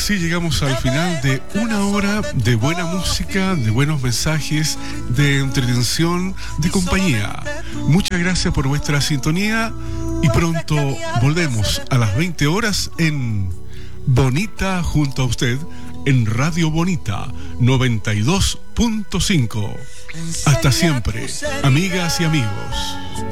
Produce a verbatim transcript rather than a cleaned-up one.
así llegamos al final de una hora de buena música, de buenos mensajes, de entretención, de compañía. Muchas gracias por vuestra sintonía y pronto volvemos a las veinte horas en Bonita junto a usted en Radio Bonita noventa y dos punto cinco. Hasta siempre, amigas y amigos.